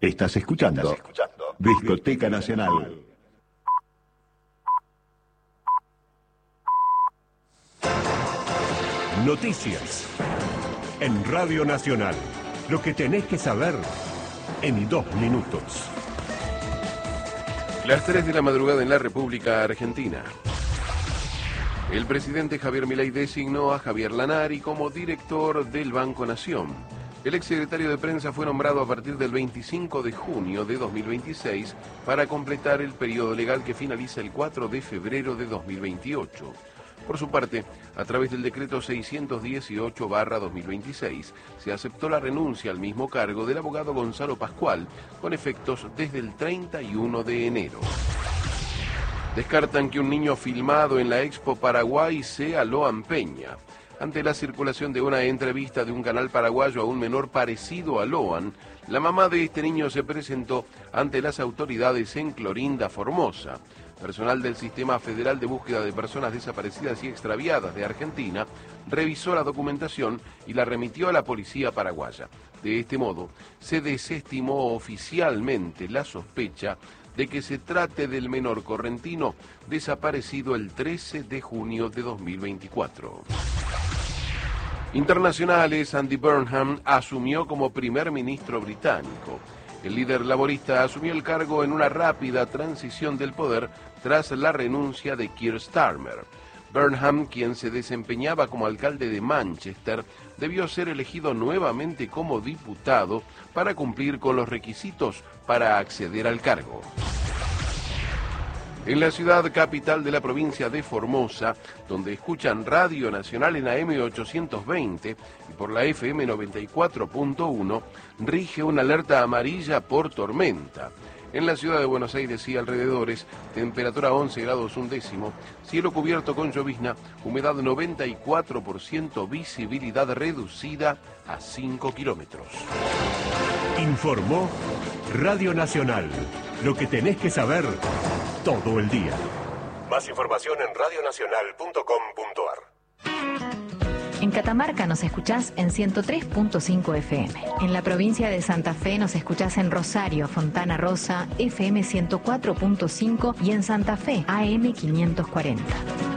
Estás escuchando Discoteca Nacional. Noticias en Radio Nacional. Lo que tenés que saber en 2 minutos. Las 3 de la madrugada en la República Argentina. El presidente Javier Milei designó a Javier Lanari como director del Banco Nación. El exsecretario de Prensa fue nombrado a partir del 25 de junio de 2026 para completar el periodo legal que finaliza el 4 de febrero de 2028. Por su parte, a través del decreto 618/2026, se aceptó la renuncia al mismo cargo del abogado Gonzalo Pascual, con efectos desde el 31 de enero. Descartan que un niño filmado en la Expo Paraguay sea Loan Peña. Ante la circulación de una entrevista de un canal paraguayo a un menor parecido a Loan, la mamá de este niño se presentó ante las autoridades en Clorinda, Formosa. Personal del Sistema Federal de Búsqueda de Personas Desaparecidas y Extraviadas de Argentina revisó la documentación y la remitió a la policía paraguaya. De este modo, se desestimó oficialmente la sospecha de que se trate del menor correntino desaparecido el 13 de junio de 2024. Internacionales, Andy Burnham asumió como primer ministro británico. El líder laborista asumió el cargo en una rápida transición del poder tras la renuncia de Keir Starmer. Burnham, quien se desempeñaba como alcalde de Manchester, debió ser elegido nuevamente como diputado para cumplir con los requisitos para acceder al cargo. En la ciudad capital de la provincia de Formosa, donde escuchan Radio Nacional en AM 820 y por la FM 94.1, rige una alerta amarilla por tormenta. En la ciudad de Buenos Aires y alrededores, temperatura 11 grados 1 décimo, cielo cubierto con llovizna, humedad 94%, visibilidad reducida a 5 kilómetros. Informó Radio Nacional. Lo que tenés que saber todo el día. Más información en radionacional.com.ar. En Catamarca nos escuchás en 103.5 FM. En la provincia de Santa Fe nos escuchás en Rosario, Fontana Rosa, FM 104.5 y en Santa Fe, AM 540.